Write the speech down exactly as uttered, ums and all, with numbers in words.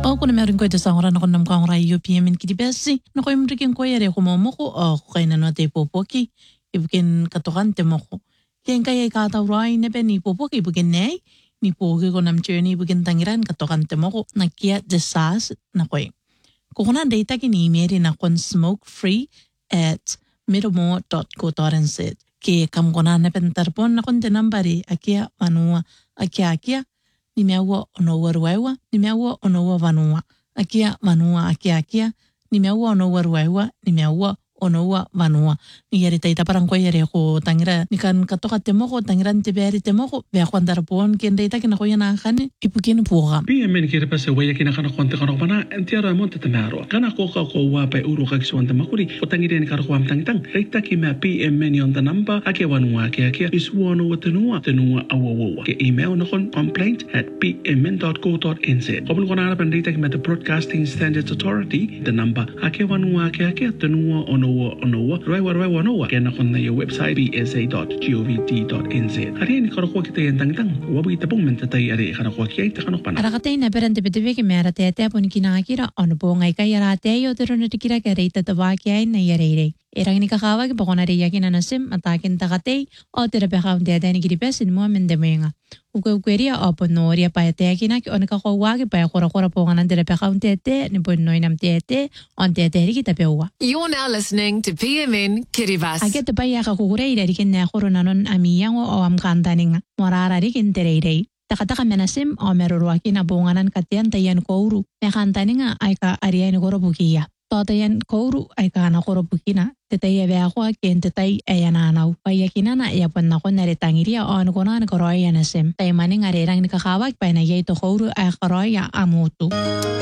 O kuna meron ko ito sa ngora na kunam kang rayo P M kiti besi na ko imrikin ko yare ko mo ko o ko kay na no te popoki ibukin katukan te mo ko ken kay ka ta rai ne be ni popoki ibukin nei ni pogi ko nam journey ibukin tangiran katukan te mo ko na kia desas na ko ko kuna data kini email na kon smoke free at middlemore dot co dot n z ke kam kona na pentarpon na kon te nambari akia manua akia akia ni meaua ono waruewa, ni meaua ono vanua. Akia manua akia akia, ni meaua ono waruewa, ni meaua ono vanua. Ni yari taita parang ko yari ko tangira, ni kan katoka te moko, tangira te beri te moko, bea ko andar poon, ken deita kina ko yana kane, ipukin puga. P M N kira pase waya kina kana kwante kana pana, entiara monte te maro. Kana ko ka ko wa pe uru ka kiswante makuri, o tangira ni kara ko am tangtang. Reita ki me P M N on the number, akia vanua akia akia, isu ono wa tenua, tenua awawa. Ke email na kon complaint at p m n dot co dot n z. Kopun kona harapan reita ki me the Broadcasting Standards Authority, the number, akia vanua akia akia, tenua ono Onoa, onoa, raiwa raiwa onoa. Kena kon na your website b s a dot govt dot n z. Hari ni karo ko kita yang tangtang. Wabi tapong mentatay ari karo ko kiay ta kano pana. Arakatay na perante bitibi ki mera te te pon kinakira ono po ngai kay yarate yo tero na tikira kay reita tawa kiay na yarere. Erang ni kakawa ki bakona ri yakin anasim atakin takatay o tera pekaw te te ni kiripesin mo mendemenga. Uke ukeria o ponoria pa te kina ki on ka ko wa ki pa kora kora po nganan tera pekaw te te ni pon noi nam te te on te te ki tapewa. You're now listening to P M N Kiribati. Agad pa ya ka kukurei dari kin na koronanon amiyang o am kantaning morara ri kin terei. Takataka menasim o merurwaki na bunganan katian tayan kouru. Me kantaning ay ka ariyan koro bukiya. Totayan kouru ay ka na koro bukina. Tetay ya ako ken tetay ayananaw. Payakina na yapon na ko naritangiria o ano ko na koroy yanasim. Tay maning arirang nikakawag pa na yay to kouru ay koroy ya amutu.